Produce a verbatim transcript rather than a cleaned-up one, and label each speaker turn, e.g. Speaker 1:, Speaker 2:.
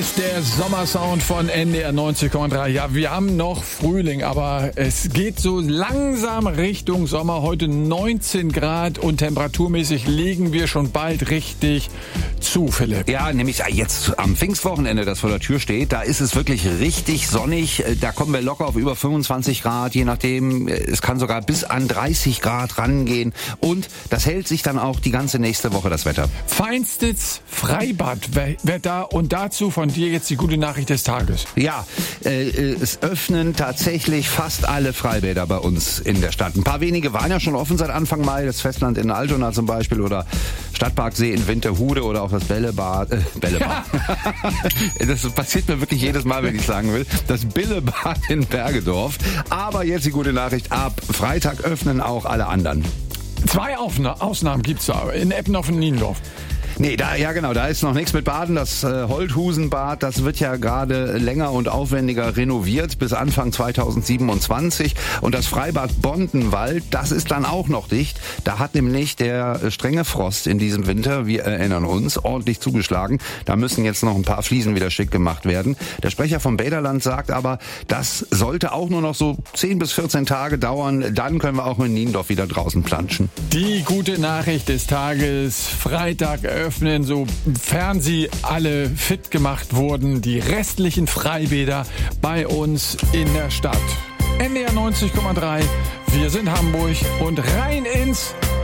Speaker 1: Der Sommersound von N D R neunzig Komma drei. Ja, wir haben noch Frühling, aber es geht so langsam Richtung Sommer. Heute neunzehn Grad und temperaturmäßig legen wir schon bald richtig zu, Philipp.
Speaker 2: Ja, nämlich jetzt am Pfingstwochenende, das vor der Tür steht, da ist es wirklich richtig sonnig. Da kommen wir locker auf über fünfundzwanzig Grad, je nachdem. Es kann sogar bis an dreißig Grad rangehen. Und das hält sich dann auch die ganze nächste Woche, das Wetter.
Speaker 1: Feinstes Freibadwetter und dazu von dir jetzt die gute Nachricht des Tages.
Speaker 2: Ja, äh, es öffnen tatsächlich fast alle Freibäder bei uns in der Stadt. Ein paar wenige waren ja schon offen seit Anfang Mai. Das Festland in Altona zum Beispiel oder Stadtparksee in Winterhude oder auch das Bällebad. Äh, Bällebad. Ja. Das passiert mir wirklich jedes Mal, wenn ich sagen will. Das Billebad in Bergedorf. Aber jetzt die gute Nachricht. Ab Freitag öffnen auch alle anderen.
Speaker 1: Zwei Ausnahmen gibt's da. In Eppendorf und Niendorf.
Speaker 2: Nee, da, ja genau, da ist noch nichts mit Baden. Das äh, Holthusenbad, das wird ja gerade länger und aufwendiger renoviert bis Anfang zweitausendsiebenundzwanzig. Und das Freibad Bondenwald, das ist dann auch noch dicht. Da hat nämlich der strenge Frost in diesem Winter, wir erinnern uns, ordentlich zugeschlagen. Da müssen jetzt noch ein paar Fliesen wieder schick gemacht werden. Der Sprecher vom Bäderland sagt aber, das sollte auch nur noch so zehn bis vierzehn Tage dauern. Dann können wir auch in Niendorf wieder draußen planschen.
Speaker 1: Die gute Nachricht des Tages, Freitag öffnen, sofern sie alle fit gemacht wurden, die restlichen Freibäder bei uns in der Stadt. N D R neunzig Komma drei, wir sind Hamburg und rein ins